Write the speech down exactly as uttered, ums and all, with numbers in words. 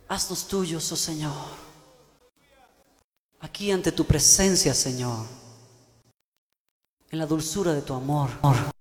Haznos tuyos, oh Señor. Aquí ante tu presencia, Señor, en la dulzura de tu amor.